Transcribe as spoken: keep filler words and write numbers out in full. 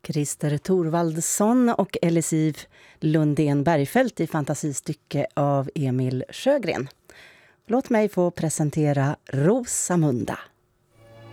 Christer Thorvaldsson och Elisif Lundén Bergfeldt i fantasistycke av Emil Sjögren. Låt mig få presentera Rosamunda.